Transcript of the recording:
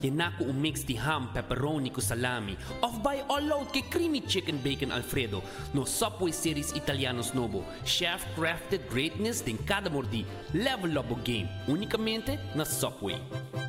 Yenako un mix di ham, pepperoni ko salami. Off by all load kay creamy chicken bacon Alfredo. No Subway series Italianos Novo. Chef crafted greatness din kada mordi. Level up o game. Unicamente na Subway.